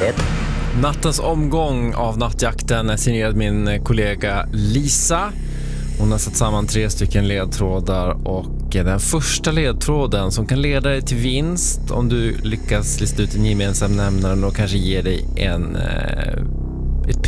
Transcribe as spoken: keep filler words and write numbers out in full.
Nattjaktsavsnitt. Nattens omgång av nattjakten är signerad min kollega Lisa. Hon har satt samman tre stycken ledtrådar och den första ledtråden som kan leda dig till vinst om du lyckas lista ut en gemensam nämnare och kanske ge dig en eh,